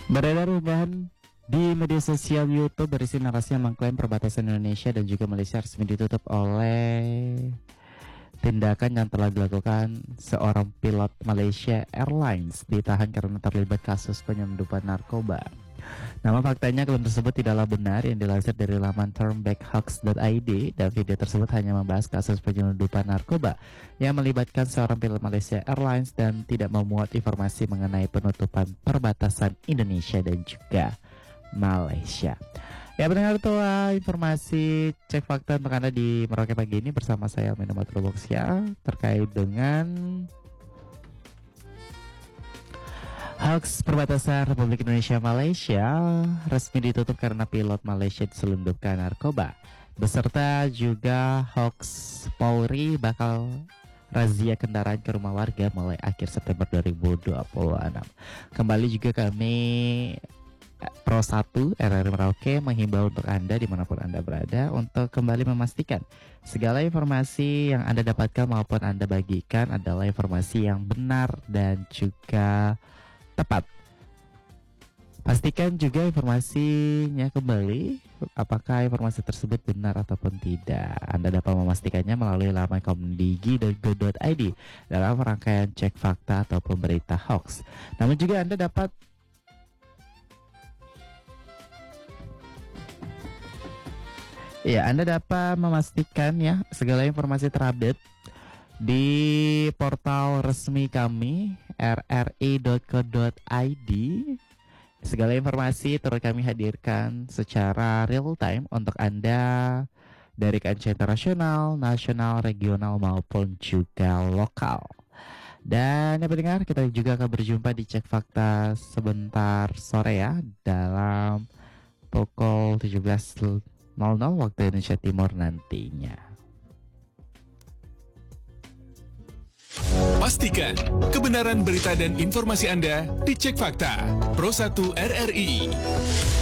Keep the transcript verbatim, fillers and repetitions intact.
Beredar unggahan di media sosial YouTube berisi narasi yang mengklaim perbatasan Indonesia dan juga Malaysia resmi ditutup oleh tindakan yang telah dilakukan seorang pilot Malaysia Airlines ditahan karena terlibat kasus penyelundupan narkoba. Namun faktanya klaim tersebut tidaklah benar yang dilansir dari laman turnbackhoax dot i d, dan video tersebut hanya membahas kasus penyelundupan narkoba yang melibatkan seorang pilot Malaysia Airlines dan tidak memuat informasi mengenai penutupan perbatasan Indonesia dan juga Malaysia. Ya, pendengar tua informasi cek fakta untuk Anda di Merauke pagi ini bersama saya Almina Matrobox ya, terkait dengan hoax perbatasan Republik Indonesia Malaysia resmi ditutup karena pilot Malaysia diselundupkan narkoba, beserta juga hoax Polri bakal razia kendaraan ke rumah warga mulai akhir September dua ribu dua puluh enam. Kembali juga kami Pro satu R R Merauke menghimbau untuk Anda dimanapun Anda berada untuk kembali memastikan segala informasi yang Anda dapatkan maupun Anda bagikan adalah informasi yang benar dan juga tepat. Pastikan juga informasinya kembali, apakah informasi tersebut benar ataupun tidak. Anda dapat memastikannya melalui laman komdigi dot go dot i d dalam rangkaian cek fakta ataupun berita hoax. Namun juga Anda dapat Ya, Anda dapat memastikan ya segala informasi terupdate di portal resmi kami r r i dot co dot i d. Segala informasi turut kami hadirkan secara real time untuk Anda dari kancah internasional, nasional, regional maupun juga lokal. Dan yang pendengar, kita juga akan berjumpa di Cek Fakta sebentar sore ya, dalam pukul tujuh belas waktu Indonesia Timur nantinya. Pastikan kebenaran berita dan informasi Anda dicek fakta. Pro satu R R I.